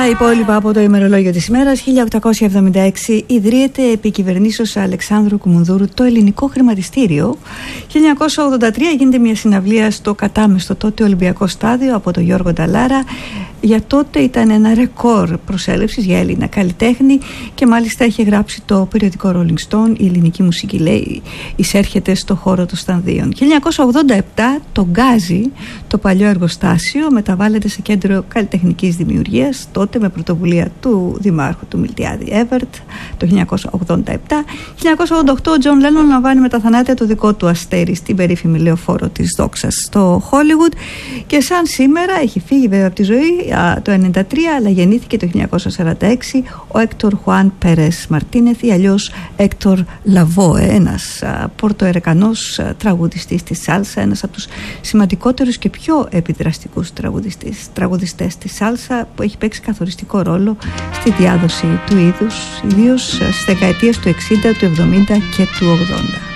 υπόλοιπα από το ημερολόγιο της ημέρας. 1876 ιδρύεται επί κυβερνήσεως Αλεξάνδρου Κουμουνδούρου το Ελληνικό Χρηματιστήριο. 1983 γίνεται μια συναυλία στο κατάμεστο τότε Ολυμπιακό Στάδιο από τον Γιώργο Νταλάρα. Για τότε ήταν ένα ρεκόρ προσέλευσης για Έλληνα καλλιτέχνη και μάλιστα είχε γράψει το περιοδικό Rolling Stone, η ελληνική μουσική, λέει, εισέρχεται στο χώρο των στανδίων. 1987 το Γκάζι, το παλιό εργοστάσιο, μεταβάλλεται σε κέντρο καλλιτεχνικής δημιουργίας, τότε με πρωτοβουλία του δημάρχου του Μιλτιάδη Εύερτ το 1987. 1988 ο Τζον Λένον λαμβάνει με τα θανάτια το δικό του αστέρι στην περίφημη λεωφόρο της δόξας στο Χόλιγουντ και σαν σήμερα έχει φύγει βέβαια από τη ζωή το 1993, αλλά γεννήθηκε το 1946 ο Έκτορ Χουάν Πέρες Μαρτίνεθ ή αλλιώς Έκτορ Λαβόε, ένας πορτοερικανός τραγουδιστής της σάλσα, ένας από τους σημαντικότερους και πιο επιδραστικούς τραγουδιστές της σάλσα, που έχει παίξει καθοριστικό ρόλο στη διάδοση του είδους, ιδίως στις δεκαετίες του 60, του 70 και του 80.